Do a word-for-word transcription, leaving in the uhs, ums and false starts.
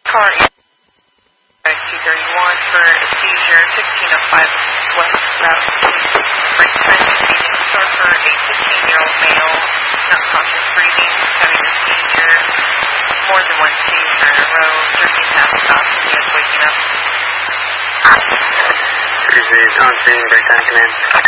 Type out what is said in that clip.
Car two thirty-one for a seizure, fifteen oh five West Route two. Right side seizing surfer, a fifteen-year-old male, not conscious breathing, having a seizure, more than one seizure in a row, drinking half stops, and he is waking up. Excuse me, on scene, breakdown command.